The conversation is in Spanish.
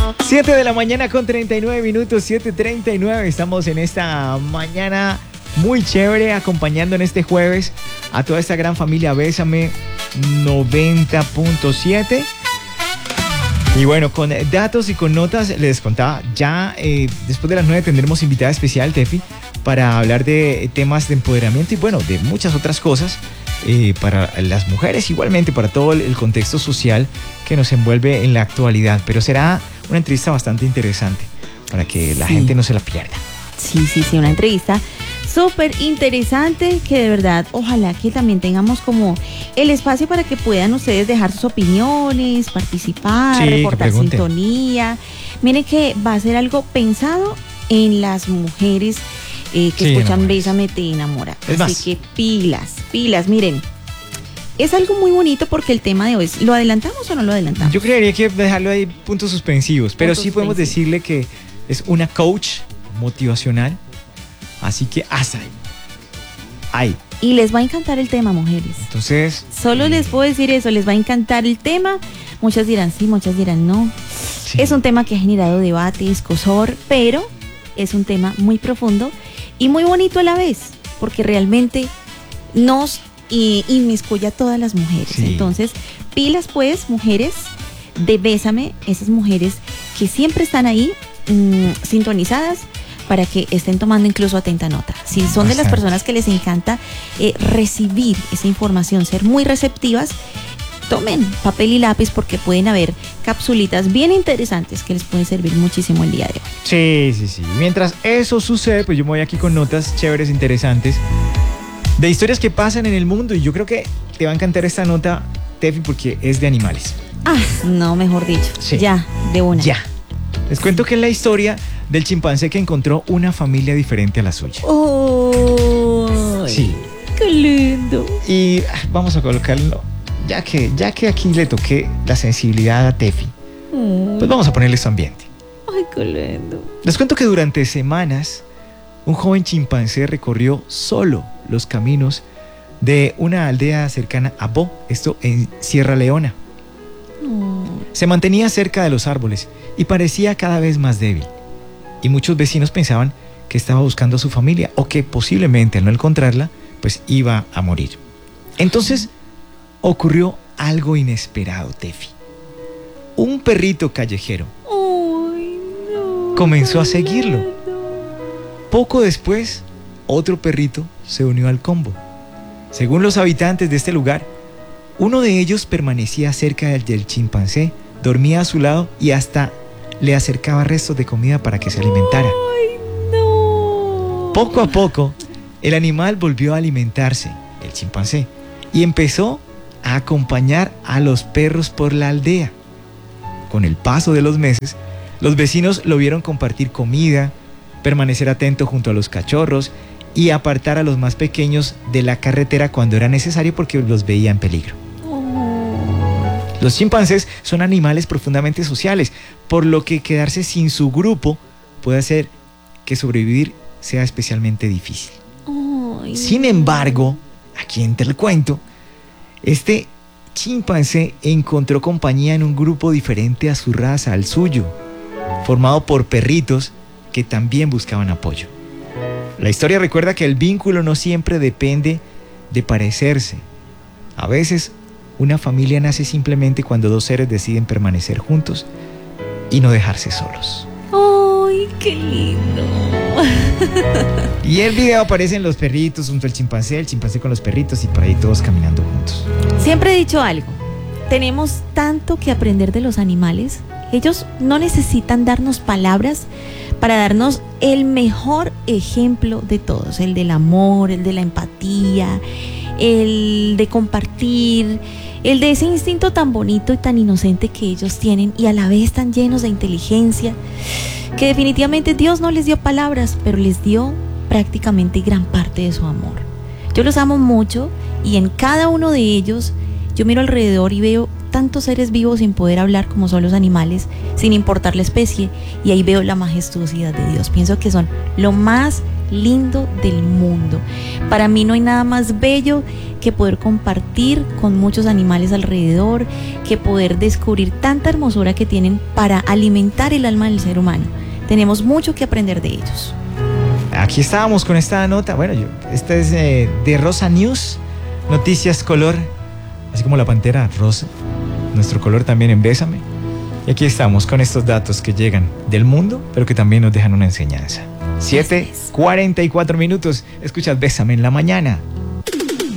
7 de la mañana con 39 minutos, 7:39. Estamos en esta mañana muy chévere, acompañando en este jueves a toda esta gran familia Bésame 90.7. Y bueno, con datos y con notas, les contaba, ya después de las 9 tendremos invitada especial, Tefi, para hablar de temas de empoderamiento y bueno, de muchas otras cosas para las mujeres, igualmente para todo el contexto social que nos envuelve en la actualidad. Pero será una entrevista bastante interesante para que la gente no se la pierda. Sí, una entrevista súper interesante que de verdad ojalá que también tengamos como el espacio para que puedan ustedes dejar sus opiniones, participar, reportar sintonía. Miren que va a ser algo pensado en las mujeres que escuchan Bésame Te Enamora. Así que pilas, miren. Es algo muy bonito porque el tema de hoy es, ¿lo adelantamos o no lo adelantamos? Yo creería que dejarlo ahí puntos suspensivos, pero sí podemos decirle que es una coach motivacional, así que hasta ahí. Y les va a encantar el tema, mujeres. Entonces, solo les puedo decir eso, les va a encantar el tema. Muchas dirán sí, muchas dirán no. Sí. Es un tema que ha generado debate, escozor, pero es un tema muy profundo y muy bonito a la vez, porque realmente nos inmiscuye a todas las mujeres. Sí. Entonces, pilas pues, mujeres de Bésame, esas mujeres que siempre están ahí sintonizadas para que estén tomando incluso atenta nota. Si son de las personas que les encanta recibir esa información, ser muy receptivas, tomen papel y lápiz porque pueden haber capsulitas bien interesantes que les pueden servir muchísimo el día de hoy. Sí. Mientras eso sucede, pues yo me voy aquí con notas chéveres, interesantes, de historias que pasan en el mundo, y yo creo que te va a encantar esta nota, Tefi, porque es de animales. No, mejor dicho. Sí. Ya, de una. Ya. Les cuento que es la historia del chimpancé que encontró una familia diferente a la suya. ¡Oh! Sí. ¡Qué lindo! Y vamos a colocarlo, ya que aquí le toqué la sensibilidad a Tefi, pues vamos a ponerle su ambiente. ¡Ay, qué lindo! Les cuento que durante semanas un joven chimpancé recorrió solo los caminos de una aldea cercana a Bo, esto en Sierra Leona. Se mantenía cerca de los árboles y parecía cada vez más débil. Y muchos vecinos pensaban que estaba buscando a su familia o que posiblemente al no encontrarla, pues iba a morir. Entonces ocurrió algo inesperado, Tefi. Un perrito callejero comenzó a seguirlo. Poco después, otro perrito se unió al combo. Según los habitantes de este lugar, uno de ellos permanecía cerca del chimpancé, dormía a su lado y hasta le acercaba restos de comida para que se alimentara. ¡Ay, no! Poco a poco, el animal volvió a alimentarse, el chimpancé, y empezó a acompañar a los perros por la aldea. Con el paso de los meses, los vecinos lo vieron compartir comida, permanecer atento junto a los cachorros y apartar a los más pequeños de la carretera cuando era necesario porque los veía en peligro. Los chimpancés son animales profundamente sociales, por lo que quedarse sin su grupo puede hacer que sobrevivir sea especialmente difícil. Sin embargo, aquí entra el cuento, este chimpancé encontró compañía en un grupo diferente a su raza, al suyo, formado por perritos que también buscaban apoyo. La historia recuerda que el vínculo no siempre depende de parecerse. A veces, una familia nace simplemente cuando dos seres deciden permanecer juntos y no dejarse solos. ¡Ay, qué lindo! Y el video aparecen los perritos junto al chimpancé, el chimpancé con los perritos y por ahí todos caminando juntos. Siempre he dicho algo. Tenemos tanto que aprender de los animales. Ellos no necesitan darnos palabras para darnos el mejor ejemplo de todos. El del amor, el de la empatía, el de compartir, el de ese instinto tan bonito y tan inocente que ellos tienen y a la vez tan llenos de inteligencia, que definitivamente Dios no les dio palabras, pero les dio prácticamente gran parte de su amor. Yo los amo mucho y en cada uno de ellos yo miro alrededor y veo tantos seres vivos sin poder hablar como son los animales, sin importar la especie, y ahí veo la majestuosidad de Dios. Pienso que son lo más lindo del mundo. Para mí no hay nada más bello que poder compartir con muchos animales alrededor, que poder descubrir tanta hermosura que tienen para alimentar el alma del ser humano. Tenemos mucho que aprender de ellos. Aquí estábamos con esta nota. Bueno, esta es de Rosa News, noticias color, así como la pantera rosa, nuestro color también en Bésame. Y aquí estamos con estos datos que llegan del mundo, pero que también nos dejan una enseñanza. 7:44 minutos. Escuchas Bésame en la mañana.